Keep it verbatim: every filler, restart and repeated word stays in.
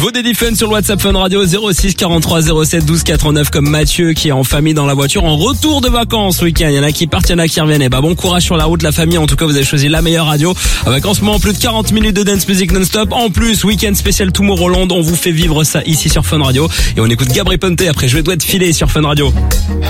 Vos Daddy Fun sur le WhatsApp Fun Radio zéro six quarante-trois zéro sept douze quatre-vingt-neuf comme Mathieu qui est en famille dans la voiture en retour de vacances ce week-end. Il y en a qui partent, il y en a qui reviennent. Et bah bon courage sur la route la famille. En tout cas vous avez choisi la meilleure radio avec en ce moment plus de quarante minutes de dance music non-stop. En plus week-end spécial Tomorrowland. On vous fait vivre ça ici sur Fun Radio. Et on écoute Gabri Ponte après Je dois te filer sur Fun Radio.